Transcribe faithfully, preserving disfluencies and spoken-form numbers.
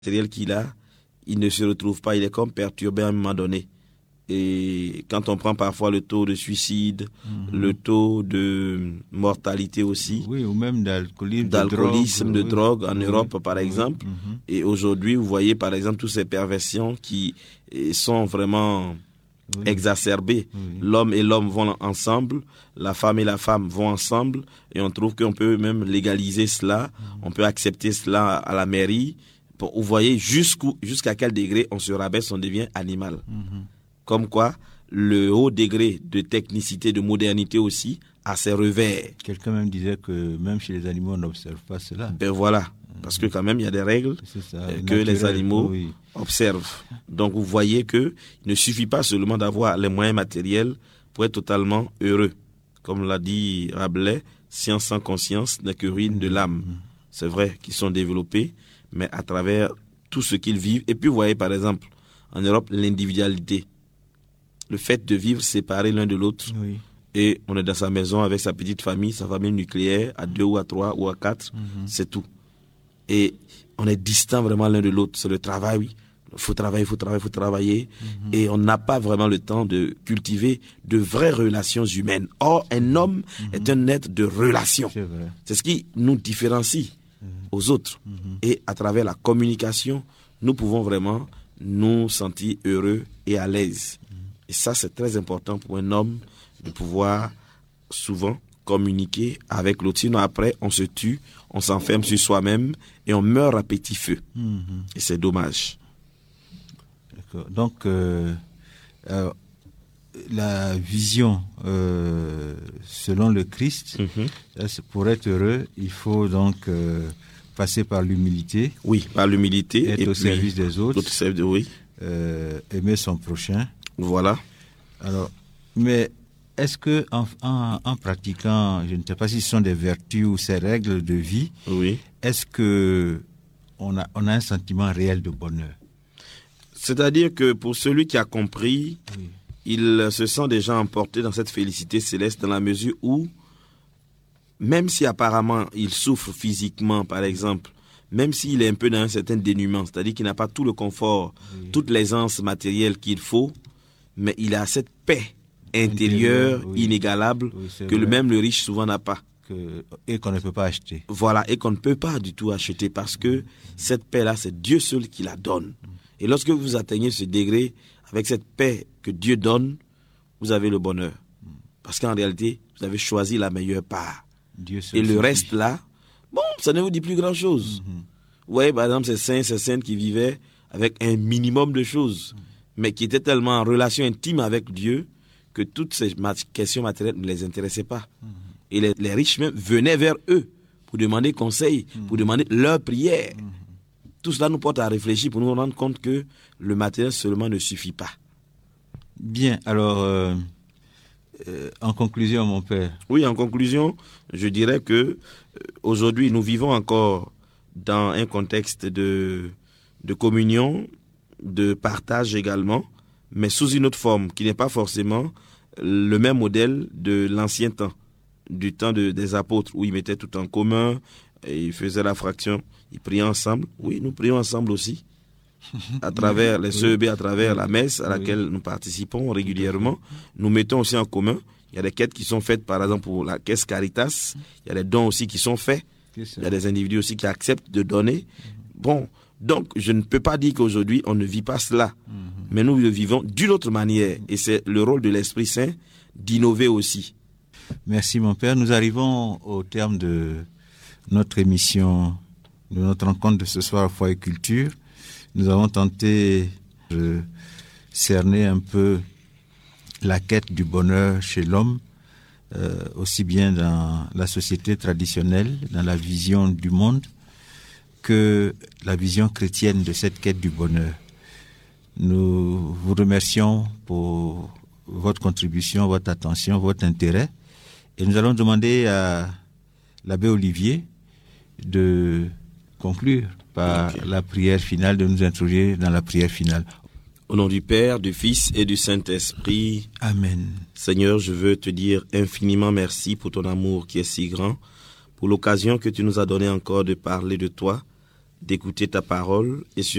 matériel qu'il a, il ne se retrouve pas, il est comme perturbé à un moment donné. Et quand on prend parfois le taux de suicide, mmh. le taux de mortalité aussi, oui, ou même d'alcoolisme, d'alcoolisme, de drogue, de drogue en oui, Europe par oui, exemple. mmh. Et aujourd'hui, vous voyez par exemple toutes ces perversions qui sont vraiment oui. exacerbées. Oui. L'homme et l'homme vont ensemble, la femme et la femme vont ensemble, et on trouve qu'on peut même légaliser cela, mmh. on peut accepter cela à la mairie. Vous voyez jusqu'où, jusqu'à quel degré on se rabaisse, on devient animal. Mmh. Comme quoi, le haut degré de technicité, de modernité aussi, a ses revers. Quelqu'un même disait que même chez les animaux, on n'observe pas cela. Ben voilà, parce que quand même, il y a des règles ça, que naturel, les animaux oui. observent. Donc, vous voyez qu'il ne suffit pas seulement d'avoir les moyens matériels pour être totalement heureux. Comme l'a dit Rabelais, science sans conscience n'est que ruine de l'âme. C'est vrai qu'ils sont développés, mais à travers tout ce qu'ils vivent. Et puis, vous voyez, par exemple, en Europe, l'individualité. Le fait de vivre séparés l'un de l'autre. Oui. Et on est dans sa maison avec sa petite famille, sa famille nucléaire, à deux ou à trois ou à quatre, mm-hmm. c'est tout. Et on est distant vraiment l'un de l'autre. C'est le travail, oui. Il faut travailler, il faut travailler, il faut travailler. Mm-hmm. Et on n'a pas vraiment le temps de cultiver de vraies relations humaines. Or, un homme mm-hmm. est un être de relations. C'est vrai. C'est ce qui nous différencie mm-hmm. aux autres. Mm-hmm. Et à travers la communication, nous pouvons vraiment nous sentir heureux et à l'aise. Et ça, c'est très important pour un homme de pouvoir souvent communiquer avec l'autre. Sinon, après, on se tue, on s'enferme sur soi-même et on meurt à petit feu. Mm-hmm. Et c'est dommage. D'accord. Donc, euh, euh, la vision euh, selon le Christ, mm-hmm. pour être heureux, il faut donc euh, passer par l'humilité. Oui, par l'humilité. Être et au puis, service des autres. Au service de, oui. Euh, aimer son prochain. Voilà. Alors, mais est-ce que en, en, en pratiquant, je ne sais pas si ce sont des vertus ou ces règles de vie, oui. est-ce que on a, on a un sentiment réel de bonheur? C'est-à-dire que pour celui qui a compris, oui. il se sent déjà emporté dans cette félicité céleste dans la mesure où, même si apparemment il souffre physiquement, par exemple, même s'il est un peu dans un certain dénuement, c'est-à-dire qu'il n'a pas tout le confort, oui. toute l'aisance matérielle qu'il faut, mais il a cette paix intérieure, Intérieur, oui. inégalable, oui, que le même le riche souvent n'a pas. Que, et qu'on ne peut pas acheter. Voilà, et qu'on ne peut pas du tout acheter parce que mmh. cette paix-là, c'est Dieu seul qui la donne. Mmh. Et lorsque vous atteignez ce degré, avec cette paix que Dieu donne, vous avez le bonheur. Mmh. Parce qu'en réalité, vous avez choisi la meilleure part. Dieu seul et le suffit. Reste là, bon, ça ne vous dit plus grand-chose. Mmh. Vous voyez, par exemple, ces saints, ces saintes qui vivaient avec un minimum de choses. Mmh. mais qui étaient tellement en relation intime avec Dieu que toutes ces questions matérielles ne les intéressaient pas. Mmh. Et les, les riches même venaient vers eux pour demander conseil, mmh. pour demander leur prière. Mmh. Tout cela nous porte à réfléchir pour nous rendre compte que le matériel seulement ne suffit pas. Bien, alors, euh, euh, en conclusion, mon père. Oui, en conclusion, je dirais que euh, aujourd'hui, nous vivons encore dans un contexte de, de communion, de partage également, mais sous une autre forme, qui n'est pas forcément le même modèle de l'ancien temps, du temps de, des apôtres, où ils mettaient tout en commun, et ils faisaient la fraction, ils priaient ensemble. Oui, nous prions ensemble aussi, à travers les C E B, à travers la messe à laquelle nous participons régulièrement. Nous mettons aussi en commun. Il y a des quêtes qui sont faites, par exemple, pour la caisse Caritas. Il y a des dons aussi qui sont faits. Il y a des individus aussi qui acceptent de donner. Bon, donc, je ne peux pas dire qu'aujourd'hui, on ne vit pas cela. Mm-hmm. Mais nous le vivons d'une autre manière. Et c'est le rôle de l'Esprit Saint d'innover aussi. Merci, mon père. Nous arrivons au terme de notre émission, de notre rencontre de ce soir à Foi et Culture. Nous avons tenté de cerner un peu la quête du bonheur chez l'homme, euh, aussi bien dans la société traditionnelle, dans la vision du monde, que la vision chrétienne de cette quête du bonheur. Nous vous remercions pour votre contribution, votre attention, votre intérêt. Et nous allons demander à l'abbé Olivier de conclure par okay. la prière finale, de nous introduire dans la prière finale. Au nom du Père, du Fils et du Saint-Esprit. Amen. Seigneur, je veux te dire infiniment merci pour ton amour qui est si grand, pour l'occasion que tu nous as donnée encore de parler de toi, d'écouter ta parole et